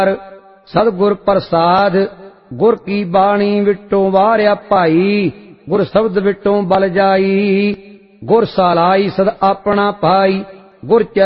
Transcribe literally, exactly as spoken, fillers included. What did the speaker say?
सतगुर प्रसाद गुर की बाणी विटों वारिया भाई गुर शब्द विटों बल जाई गुर सालाई सद अपना पाई गुर